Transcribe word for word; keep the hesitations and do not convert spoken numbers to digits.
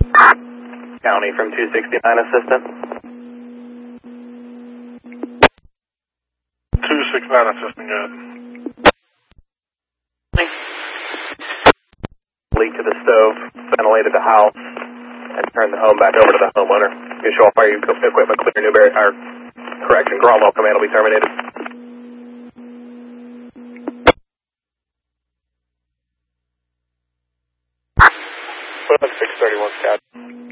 County from two sixty-nine, assistant. two sixty-nine, assistant, good. Leak to the stove, ventilated the house, and turned the home back over to the homeowner. Usual fire equipment clear, Newberry, or correction, Cromwell command will be terminated. six thirty-one, Scott.